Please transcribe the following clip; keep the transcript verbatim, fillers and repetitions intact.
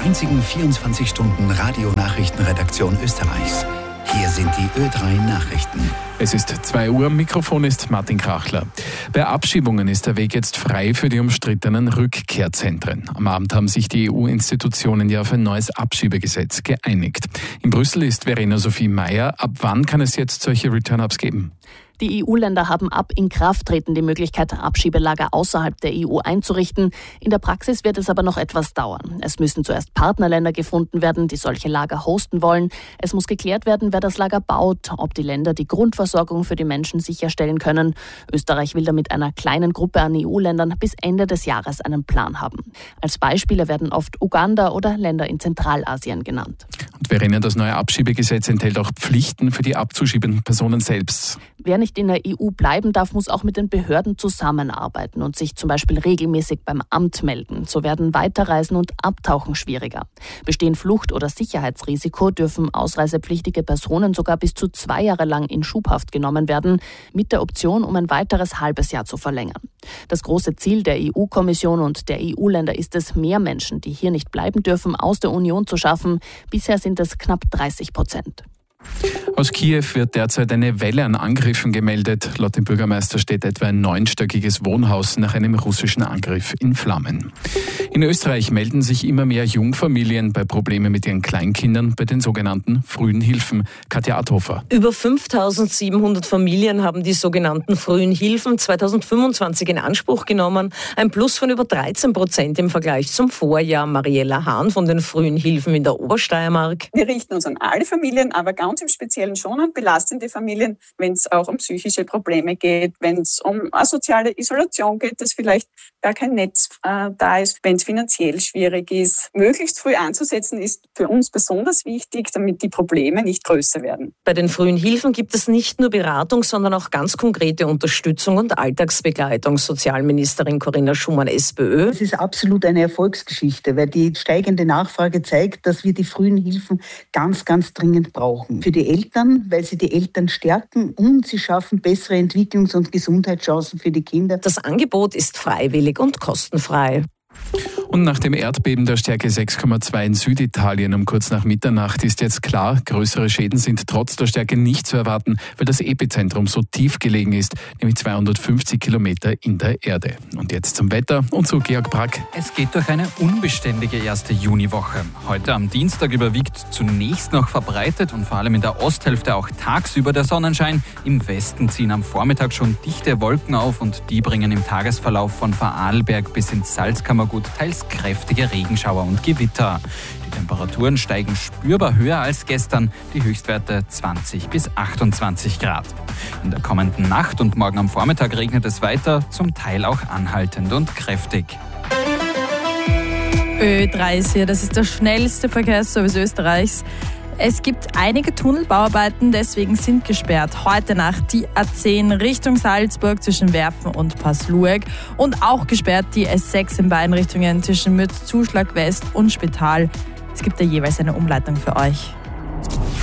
einzigen vierundzwanzig Stunden Radionachrichtenredaktion Österreichs. Hier sind die Ö drei Nachrichten. Es ist zwei Uhr, am Mikrofon ist Martin Krachler. Bei Abschiebungen ist der Weg jetzt frei für die umstrittenen Rückkehrzentren. Am Abend haben sich die E U-Institutionen ja auf ein neues Abschiebegesetz geeinigt. In Brüssel ist Verena Sophie Mayer. Ab wann kann es jetzt solche Return-Ups geben? Die E U-Länder haben ab Inkrafttreten die Möglichkeit, Abschiebelager außerhalb der E U einzurichten. In der Praxis wird es aber noch etwas dauern. Es müssen zuerst Partnerländer gefunden werden, die solche Lager hosten wollen. Es muss geklärt werden, wer das Lager baut, ob die Länder die Grundversorgung für die Menschen sicherstellen können. Österreich will da mit einer kleinen Gruppe an E U-Ländern bis Ende des Jahres einen Plan haben. Als Beispiele werden oft Uganda oder Länder in Zentralasien genannt. Und Verena, das neue Abschiebegesetz enthält auch Pflichten für die abzuschiebenden Personen selbst. Wer nicht in der E U bleiben darf, muss auch mit den Behörden zusammenarbeiten und sich zum Beispiel regelmäßig beim Amt melden. So werden Weiterreisen und Abtauchen schwieriger. Bestehen Flucht- oder Sicherheitsrisiko, dürfen ausreisepflichtige Personen sogar bis zu zwei Jahre lang in Schubhaft genommen werden, mit der Option, um ein weiteres halbes Jahr zu verlängern. Das große Ziel der E U-Kommission und der E U-Länder ist es, mehr Menschen, die hier nicht bleiben dürfen, aus der Union zu schaffen. Bisher sind es knapp dreißig Prozent. Aus Kiew wird derzeit eine Welle an Angriffen gemeldet. Laut dem Bürgermeister steht etwa ein neunstöckiges Wohnhaus nach einem russischen Angriff in Flammen. In Österreich melden sich immer mehr Jungfamilien bei Problemen mit ihren Kleinkindern bei den sogenannten frühen Hilfen. Katja Adhofer. Über fünftausendsiebenhundert Familien haben die sogenannten frühen Hilfen zweitausendfünfundzwanzig in Anspruch genommen. Ein Plus von über dreizehn Prozent im Vergleich zum Vorjahr. Mariella Hahn von den frühen Hilfen in der Obersteiermark. Wir richten uns an alle Familien, aber ganz im Speziellen schon an belastende Familien, wenn es auch um psychische Probleme geht, wenn es um asoziale Isolation geht, dass vielleicht gar kein Netz äh, da ist, wenn es finanziell schwierig ist. Möglichst früh anzusetzen ist für uns besonders wichtig, damit die Probleme nicht größer werden. Bei den frühen Hilfen gibt es nicht nur Beratung, sondern auch ganz konkrete Unterstützung und Alltagsbegleitung. Sozialministerin Corinna Schumann, SPÖ. Es ist absolut eine Erfolgsgeschichte, weil die steigende Nachfrage zeigt, dass wir die frühen Hilfen ganz, ganz dringend brauchen. Für die Eltern, weil sie die Eltern stärken und sie schaffen bessere Entwicklungs- und Gesundheitschancen für die Kinder. Das Angebot ist freiwillig und kostenfrei. Und nach dem Erdbeben der Stärke sechs Komma zwei in Süditalien um kurz nach Mitternacht ist jetzt klar, größere Schäden sind trotz der Stärke nicht zu erwarten, weil das Epizentrum so tief gelegen ist, nämlich zweihundertfünfzig Kilometer in der Erde. Und jetzt zum Wetter und zu Georg Brack. Es geht durch eine unbeständige erste Juniwoche. Heute am Dienstag überwiegt zunächst noch verbreitet und vor allem in der Osthälfte auch tagsüber der Sonnenschein. Im Westen ziehen am Vormittag schon dichte Wolken auf und die bringen im Tagesverlauf von Vorarlberg bis ins Salzkammergut teils kräftige Regenschauer und Gewitter. Die Temperaturen steigen spürbar höher als gestern, die Höchstwerte zwanzig bis achtundzwanzig Grad. In der kommenden Nacht und morgen am Vormittag regnet es weiter, zum Teil auch anhaltend und kräftig. Ö drei ist hier, das ist der schnellste Verkehrsservice Österreichs. Es gibt einige Tunnelbauarbeiten, deswegen sind gesperrt heute Nacht die A zehn Richtung Salzburg zwischen Werfen und Passlueg und auch gesperrt die S sechs in beiden Richtungen zwischen Mütz, Zuschlag West und Spital. Es gibt da jeweils eine Umleitung für euch.